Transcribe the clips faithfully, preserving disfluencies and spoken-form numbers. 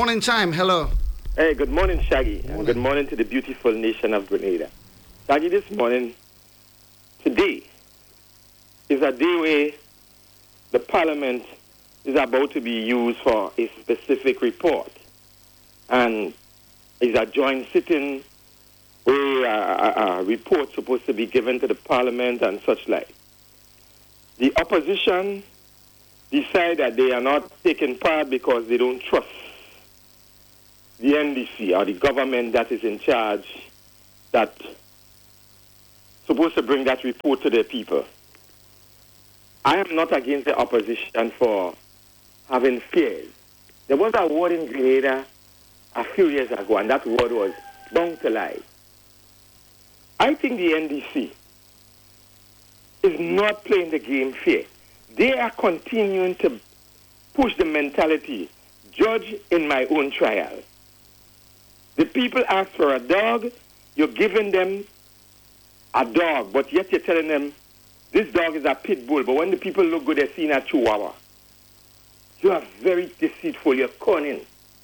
Morning time, hello. Hey, good morning, Shaggy. Morning. And good morning to the beautiful nation of Grenada. Shaggy, this morning, today, is a day where the parliament is about to be used for a specific report. And is a joint sitting where a, a, a report supposed to be given to the parliament and such like. The opposition decide that they are not taking part because they don't trust the N D C or the government that is in charge that supposed to bring that report to the people. I am not against the opposition for having fears. There was a word in Grenada a few years ago, and that word was bound to lie. I think the N D C is not playing the game fair. They are continuing to push the mentality, judge in my own trial. The people ask for a dog, you're giving them a dog, but yet you're telling them this dog is a pit bull, but when the people look good, they're seeing a chihuahua. You are very deceitful, you're cunning.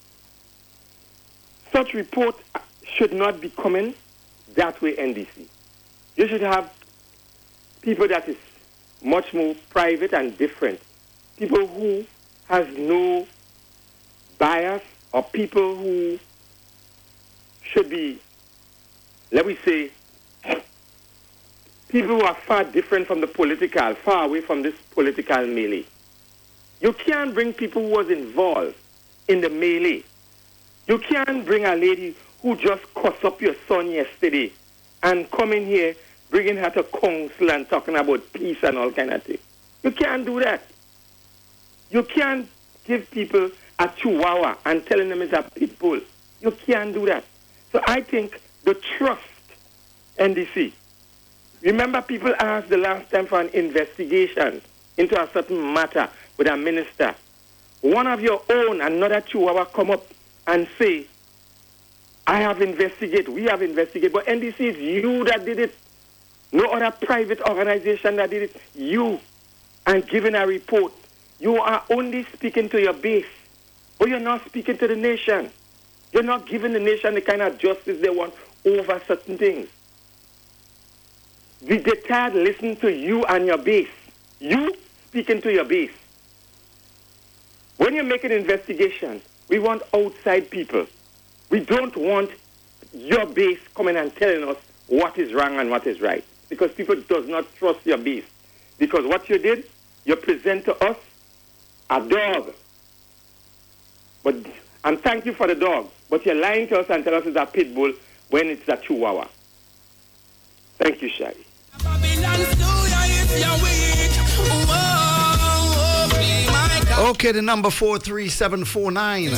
Such report should not be coming that way, N D C. You should have people that is much more private and different. People who has no bias, or people who should be, let me say, people who are far different from the political, far away from this political melee. You can't bring people who was involved in the melee. You can't bring a lady who just cussed up your son yesterday and come in here bringing her to council and talking about peace and all kind of things. You can't do that. You can't give people a chihuahua and telling them it's a pit bull. You can't do that. So I think the trust, N D C. Remember, people asked the last time for an investigation into a certain matter with a minister. One of your own, another chihuahua, come up and say, I have investigated, we have investigated, but N D C is you that did it. No other private organization that did it. You. And giving a report. You are only speaking to your base, but you're not speaking to the nation. You're not giving the nation the kind of justice they want over certain things. We get tired listening to you and your base. You speaking to your base. When you make an investigation, we want outside people. We don't want your base coming and telling us what is wrong and what is right. Because people does not trust your base. Because what you did, you present to us a dog. But and thank you for the dog. But you're lying to us and tell us it's a pit bull when it's a chihuahua. Thank you, Shaggy. Okay, the number four three seven four nine.